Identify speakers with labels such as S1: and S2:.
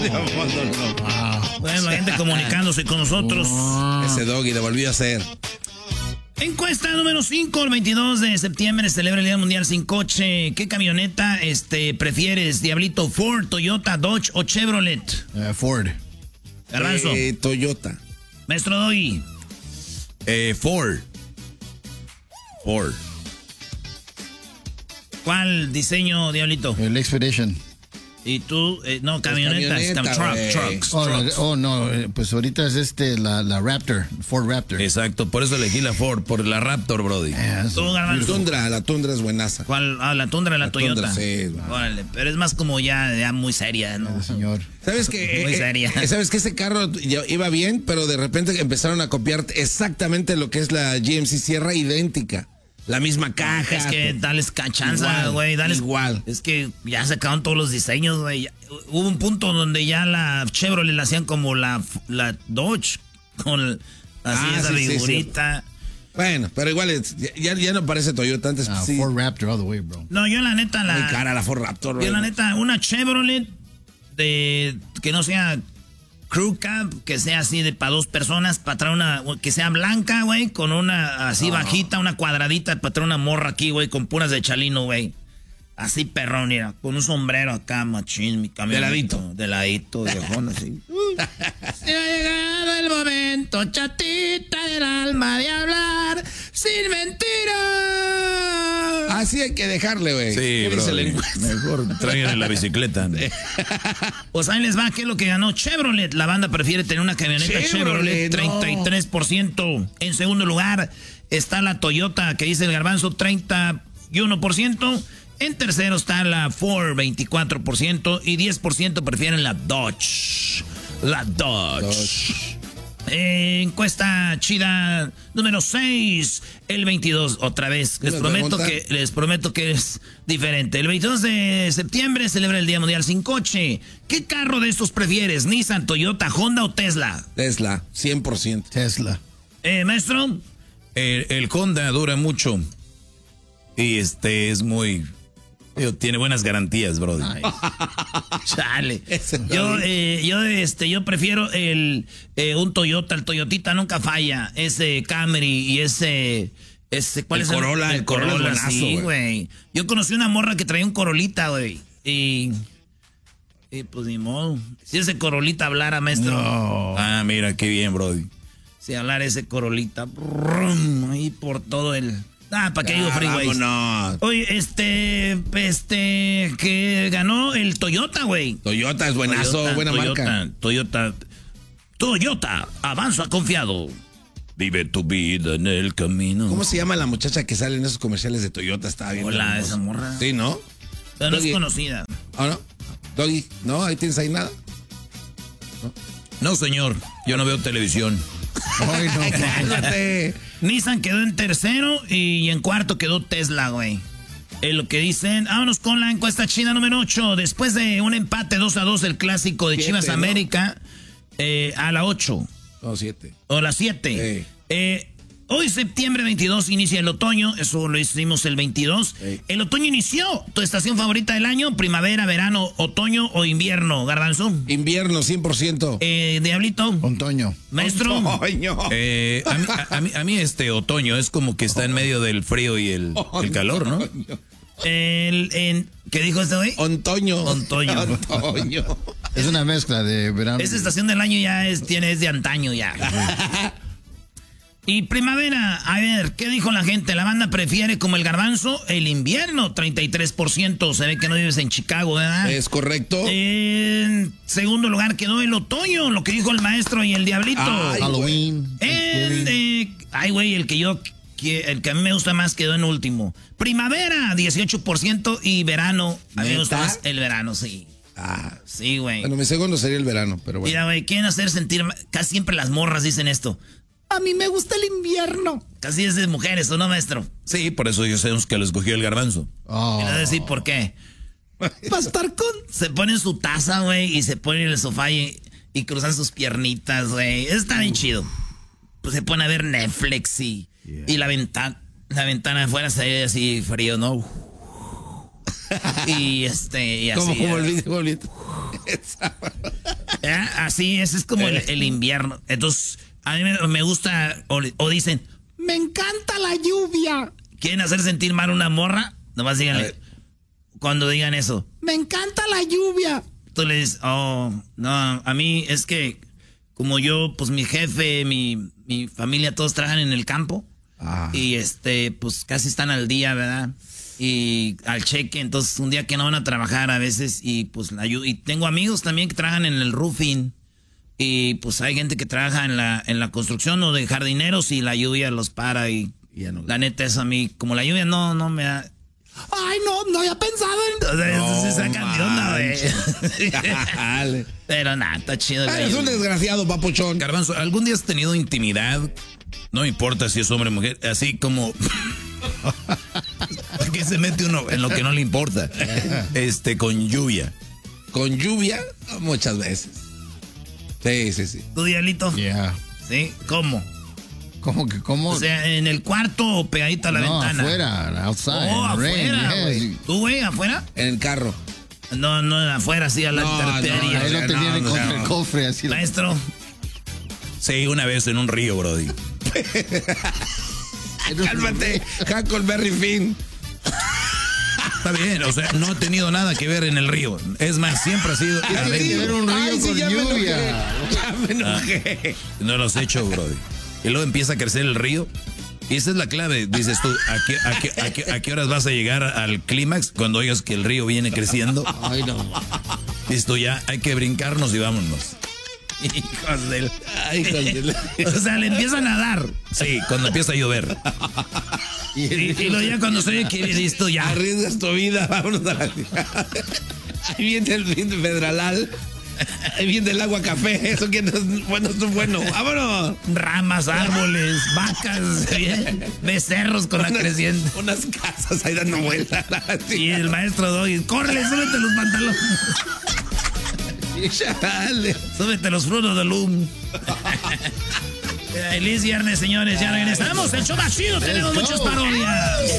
S1: Bueno, la gente comunicándose con nosotros.
S2: Ese Doggy lo volvió a hacer.
S1: Encuesta número 5, el 22 de septiembre celebra el Día Mundial sin Coche. ¿Qué camioneta prefieres, Diablito? ¿Ford, Toyota, Dodge o Chevrolet?
S3: Ford.
S1: Garbanzo.
S2: Toyota.
S1: Maestro Doggy.
S4: Ford.
S1: ¿Cuál diseño, Diablito?
S3: El Expedition.
S1: ¿Y tú? No, camionetas. Trucks.
S3: No, pues ahorita es la Raptor, Ford Raptor.
S4: Exacto, por eso elegí la Ford, por la Raptor, brody.
S1: ¿Tú, Garbanzo?
S2: La Tundra es buenaza.
S1: ¿Cuál? La Tundra, la Toyota.
S2: Tundra, sí.
S1: Órale, pero es más como ya muy seria, ¿no?
S3: Señor.
S2: ¿Sabes qué?
S1: Muy seria.
S2: ¿Sabes que ese carro iba bien, pero de repente empezaron a copiar exactamente lo que es la GMC Sierra, idéntica? La misma caja.
S1: Es que dales cachanza, güey.
S2: Igual.
S1: Es que ya sacaron todos los diseños, güey. Hubo un punto donde ya la Chevrolet la hacían como la Dodge, con así esa figurita.
S2: Sí. Bueno, pero igual ya no parece Toyota antes. Sí.
S3: Ford Raptor all the way, bro.
S1: No, yo la neta
S2: Muy cara la Ford Raptor,
S1: yo la neta, una Chevrolet que no sea crew cab, que sea así para dos personas, para traer una, que sea blanca, güey, con una así bajita, una cuadradita, para traer una morra aquí, güey, con puras de chalino, güey. Así perrón, mira, con un sombrero acá, machín, mi camión. De ladito, viejón, así. Se ha llegado el momento, chatita del alma, de hablar sin mentiras.
S2: Así hay que dejarle, güey.
S4: Sí, bro. Mejor traigan en la bicicleta.
S1: Pues ahí les va, ¿qué es lo que ganó Chevrolet? La banda prefiere tener una camioneta Chevrolet, 33%. En segundo lugar está la Toyota, que dice el Garbanzo, 31%. En tercero está la Ford, 24%. Y 10% prefieren la Dodge. La Dodge. Encuesta chida número 6, el 22, otra vez. Les prometo que es diferente. El 22 de septiembre celebra el Día Mundial sin Coche. ¿Qué carro de estos prefieres? ¿Nissan, Toyota, Honda o Tesla?
S2: Tesla, 100%.
S3: Tesla.
S1: Maestro.
S4: El Honda dura mucho. Y es muy... tiene buenas garantías, bro.
S1: Chale. Yo prefiero un Toyota. El Toyotita nunca falla. Ese Camry y ese ¿cuál es
S2: Corolla? El Corolla es buenazo,
S1: sí, güey. Yo conocí una morra que traía un Corolita, güey. Y pues ni modo. Si ese Corolita hablara, maestro.
S4: No. Ah, mira, qué bien, bro.
S1: Si hablara ese Corolita, ahí por todo el... ¿para qué digo freeways?
S2: No.
S1: Oye, que ganó el Toyota, güey.
S2: Toyota es buenazo, buena marca.
S1: Toyota, avanza confiado. Vive tu vida en el camino.
S2: ¿Cómo se llama la muchacha que sale en esos comerciales de Toyota? Estaba bien.
S1: Hola, esa morra.
S2: Sí, ¿no?
S1: Pero no es conocida.
S2: ¿Ah, no? Doggy, ¿no? ¿Ahí tienes ahí nada?
S4: No, señor. Yo no veo televisión.
S2: Ay, no, cállate.
S1: Nissan quedó en tercero y en cuarto quedó Tesla, güey. Es lo que dicen. Vámonos con la encuesta china número 8. Después de un empate 2-2, el clásico de
S2: 7,
S1: Chivas, ¿no? América, a la 8.
S2: No, 7.
S1: O la 7. Hoy, septiembre 22, inicia el otoño. Eso lo hicimos el 22. El otoño inició. ¿Tu estación favorita del año? ¿Primavera, verano, otoño o invierno, Garbanzo?
S2: Invierno, 100%.
S1: Diablito.
S3: Otoño.
S1: Maestro.
S2: Otoño.
S4: A mí otoño es como que está en medio del frío y el calor, ¿no?
S1: ¿Qué dijo este güey?
S2: Otoño.
S3: Es una mezcla de verano.
S1: Esa estación del año ya es de antaño ya. Y primavera, a ver, ¿qué dijo la gente? La banda prefiere, como el Garbanzo, el invierno, 33%. Se ve que no vives en Chicago, ¿verdad?
S2: Es correcto.
S1: En segundo lugar quedó el otoño, lo que dijo el maestro y el Diablito.
S3: Halloween.
S1: Güey, el que a mí me gusta más quedó en último. Primavera, 18%, y verano, a mí me gusta más el verano, sí. Sí, güey.
S2: Bueno, mi segundo sería el verano, pero bueno.
S1: Mira, güey, quieren hacer sentir, casi siempre las morras dicen esto. A mí me gusta el invierno. Casi es de mujeres, ¿o no, maestro?
S4: Sí, por eso yo sé que lo escogió el Garbanzo.
S1: Quiero decir por qué. Para estar se ponen su taza, güey, y se ponen en el sofá y cruzan sus piernitas, güey. Está bien chido. Pues se ponen a ver Netflix y la ventana de afuera se ve así frío, ¿no? Y así.
S2: ¿Cómo volví?
S1: Así es como el invierno. Entonces, a mí me gusta, o dicen, me encanta la lluvia. ¿Quieren hacer sentir mal a una morra? Nomás díganle, cuando digan eso, me encanta la lluvia. Tú le dices, oh, no, a mí es que como yo, pues mi jefe, mi familia, todos trabajan en el campo. Y pues casi están al día, ¿verdad? Y al cheque, entonces un día que no van a trabajar a veces y pues la ayuda. Y tengo amigos también que trabajan en el roofing. Y pues hay gente que trabaja en la construcción o de jardineros y la lluvia los para y no, la neta eso a mí, como la lluvia no me da... Ay, no había pensado en... O sea, no, se sacan de onda, güey. Pero nada, está chido.
S2: Eres un desgraciado, papuchón.
S4: Garbanzo, ¿algún día has tenido intimidad? No importa si es hombre o mujer, así como... ¿Por qué se mete uno en lo que no le importa? Con lluvia.
S2: ¿Con lluvia? Muchas veces. Sí.
S1: ¿Tu diablito?
S3: Yeah.
S1: ¿Sí? ¿Cómo?
S3: ¿Cómo?
S1: O sea, ¿en el cuarto o pegadito a la ventana?
S3: Afuera, outside.
S1: Oh, afuera, güey.
S3: Yeah.
S1: ¿Tú, güey, afuera?
S2: En el carro.
S1: No, afuera, sí, a la intemperie.
S3: Ahí lo tenían contra el cofre, así.
S1: Maestro.
S4: Sí, una vez en un río, brody.
S2: Cálmate, Huckleberry Finn.
S4: Está bien, o sea, no he tenido nada que ver en el río. Es más, siempre ha sido...
S3: Tiene que ver un río con lluvia.
S2: Ya me enojé.
S4: No lo has hecho, brody. Y luego empieza a crecer el río. Y esa es la clave. Dices tú, ¿a qué horas vas a llegar al clímax cuando oigas que el río viene creciendo?
S3: Ay, no.
S4: Dices tú, ya hay que brincarnos y vámonos.
S1: Hijos del... O sea, le empiezan a dar.
S4: Sí, cuando empieza a llover.
S1: Y luego ya cuando soy aquí, dices tú, ya.
S2: Arriesgas tu vida, vámonos a la... Ahí viene el fin de Pedralal. Ahí viene el agua café. Eso que no es bueno, es bueno. ¡Vámonos!
S1: Ramas, árboles, vacas, becerros con la creciente.
S2: Unas casas ahí dando vueltas.
S1: Y el maestro Doggy, córrele, súbete los pantalones.
S2: Chale.
S1: Súbete los frutos del Loom. Feliz viernes, señores. Ya regresamos. El show más chido. Tenemos muchas parodias.